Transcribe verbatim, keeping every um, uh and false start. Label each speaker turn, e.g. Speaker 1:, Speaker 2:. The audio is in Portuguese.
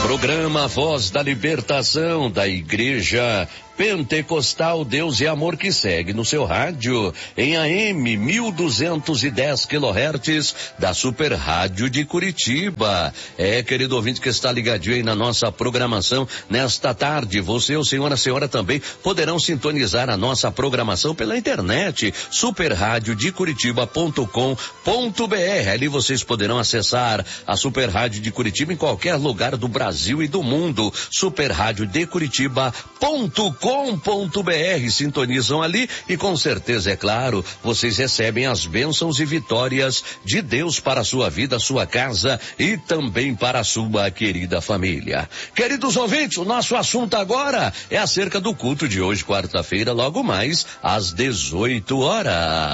Speaker 1: Programa Voz da Libertação da Igreja Pentecostal Deus e Amor, que segue no seu rádio em A M mil duzentos e dez quilohertz da Super Rádio de Curitiba. É, querido ouvinte que está ligadinho aí na nossa programação nesta tarde, você, o senhor, a senhora também poderão sintonizar a nossa programação pela internet, super rádio de curitiba ponto com ponto b r. Ali vocês poderão acessar a Super Rádio de Curitiba em qualquer lugar do Brasil e do mundo. super rádio de curitiba ponto com ponto b r. Sintonizam ali e com certeza, é claro, vocês recebem as bênçãos e vitórias de Deus para a sua vida, sua casa e também para a sua querida família. Queridos ouvintes, o nosso assunto agora é acerca do culto de hoje, quarta-feira, logo mais às dezoito horas.